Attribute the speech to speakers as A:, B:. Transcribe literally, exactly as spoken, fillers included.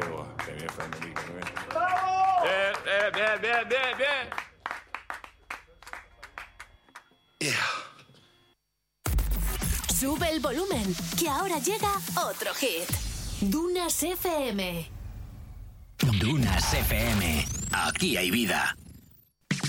A: Qué guay, qué bien, Fernandito, qué bien. Bien, bien, bien, bien, bien, bien.
B: Yeah. Sube el volumen, que ahora llega otro hit. Dunas F M.
C: Dunas F M. Aquí hay vida.